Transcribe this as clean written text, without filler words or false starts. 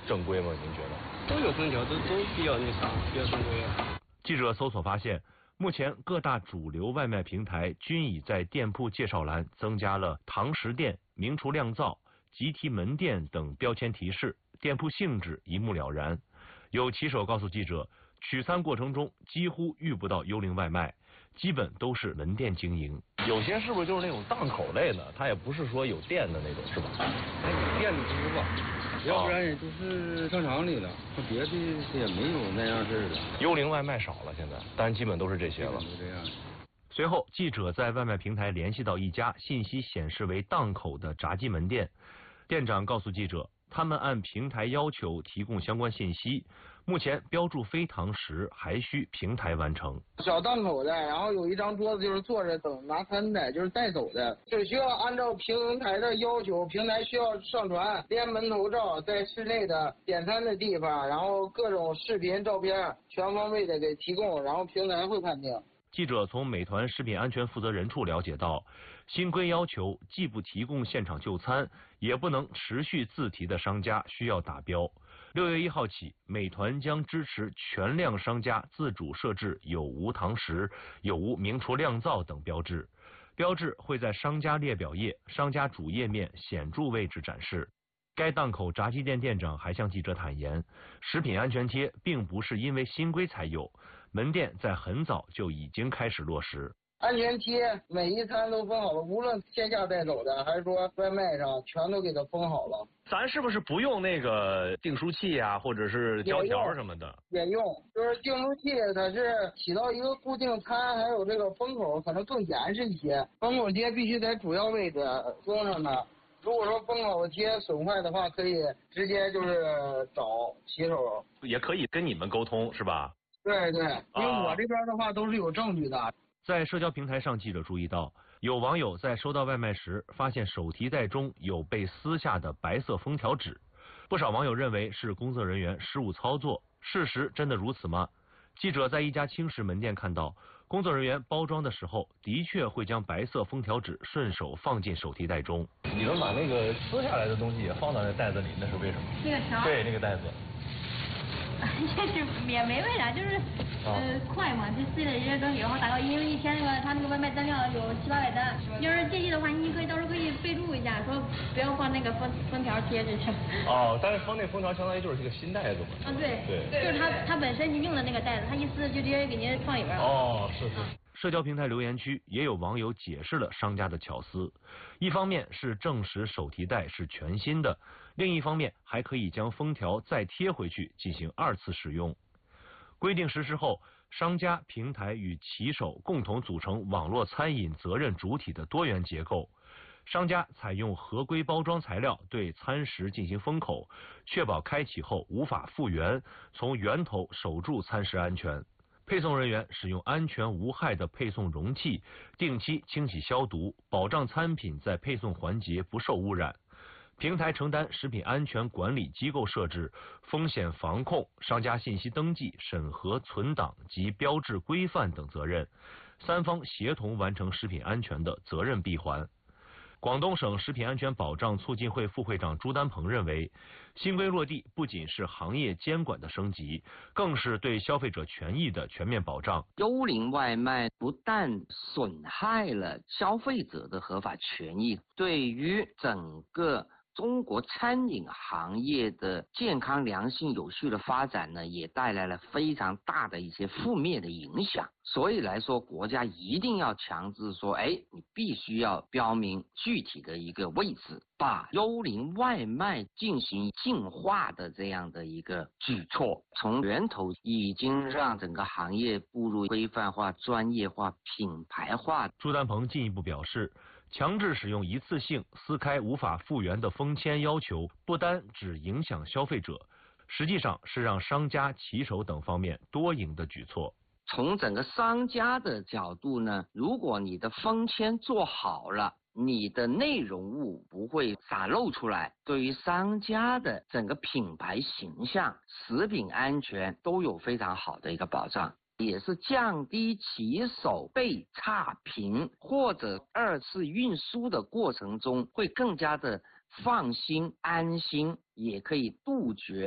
正规吗？您觉得？ 都有正条，都比较那啥，比较正规。 记者搜索发现，目前各大主流外卖平台均已在店铺介绍栏增加了堂食店、名厨酿造、集体门店等标签提示，店铺性质一目了然。有骑手告诉记者，取餐过程中几乎遇不到幽灵外卖，基本都是门店经营。 有些是不是就是那种档口类的？它也不是说有店的那种，是吧？ 有店的多吧，要不然也就是商场里的，别的也没有那样式的。 幽灵外卖少了现在，当然基本都是这些了。 都这样。 随后，记者在外卖平台联系到一家信息显示为档口的炸鸡门店，店长告诉记者，他们按平台要求提供相关信息，目前标注非堂食还需平台完成。 小档口的，然后有一张桌子就是坐着等拿餐的，就是带走的，只需要按照平台的要求，平台需要上传连门头照，在室内的点餐的地方，然后各种视频、照片全方位的给提供，然后平台会判定。 记者从美团食品安全负责人处了解到，新规要求既不提供现场就餐，也不能持续自提的商家需要打标。6月1号起，美团将支持全量商家自主设置有无堂食、有无名厨酿造等标志，标志会在商家列表页、商家主页面显著位置展示。该档口炸鸡店店长还向记者坦言，食品安全贴并不是因为新规才有，门店在很早就已经开始落实。 安全贴每一餐都封好了，无论线下带走的还是说外卖上，全都给它封好了。 咱是不是不用那个订书器啊，或者是胶条什么的？ 也用，就是订书器，它是起到一个固定餐，还有这个封口可能更严实一些。封口贴必须在主要位置封上的。如果说封口贴损坏的话，可以直接就是找骑手， 也可以跟你们沟通，是吧？ 对对，因为我这边的话都是有证据的。 在社交平台上，记者注意到，有网友在收到外卖时，发现手提袋中有被撕下的白色封条纸，不少网友认为是工作人员失误操作，事实真的如此吗？记者在一家轻食门店看到，工作人员包装的时候，的确会将白色封条纸顺手放进手提袋中。 你们把那个撕下来的东西也放到那袋子里，那是为什么？ 那个条？ 对，那个袋子。 就是也没为啥，就是快嘛，就撕了一些东西，然后打个因为一天那个他那个外卖单量有700-800单，要是介意的话，你可以到时候可以备注一下，说不要放那个封条贴进去。 哦，但是放那封条相当于就是这个新袋子嘛。 啊，对，就是他本身就用的那个袋子，他一撕就直接给您放里边了。 哦，是。 社交平台留言区也有网友解释了商家的巧思，一方面是证实手提袋是全新的，另一方面还可以将封条再贴回去进行2次使用。规定实施后，商家、平台与骑手共同组成网络餐饮责任主体的多元结构。商家采用合规包装材料对餐食进行封口，确保开启后无法复原，从源头守住餐食安全。配送人员使用安全无害的配送容器，定期清洗消毒，保障餐品在配送环节不受污染。平台承担食品安全管理机构设置、风险防控、商家信息登记、审核、存档及标志规范等责任，三方协同完成食品安全的责任闭环。广东省食品安全保障促进会副会长朱丹鹏认为，新规落地不仅是行业监管的升级，更是对消费者权益的全面保障。 幽灵外卖不但损害了消费者的合法权益，对于整个中国餐饮行业的健康、良性、有序的发展呢，也带来了非常大的一些负面的影响。所以来说，国家一定要强制说，你必须要标明具体的一个位置，把幽灵外卖进行净化的这样的一个举措，从源头已经让整个行业步入规范化、专业化、品牌化。 朱丹鹏进一步表示，强制使用一次性撕开无法复原的封签要求，不单只影响消费者，实际上是让商家、骑手等方面多赢的举措。 从整个商家的角度呢，如果你的封签做好了，你的内容物不会洒漏出来，对于商家的整个品牌形象、食品安全都有非常好的一个保障，也是降低骑手被差评或者2次运输的过程中会更加的放心安心，也可以杜绝